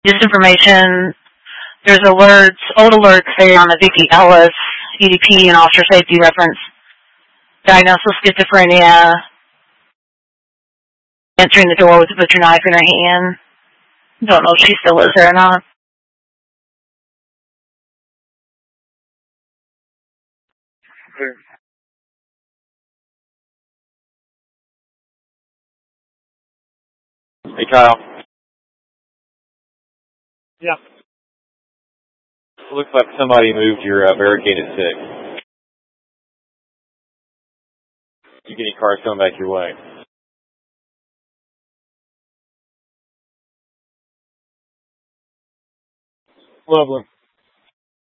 disinformation. There's alerts, old alerts there on the Vicki Ellis EDP and officer safety reference. Diagnosed with schizophrenia. Entering the door with a butcher knife in her hand. Don't know if she still is there or not. Hey, Kyle. Yeah. It looks like somebody moved your barricade at 6. You get any cars coming back your way? Lovely.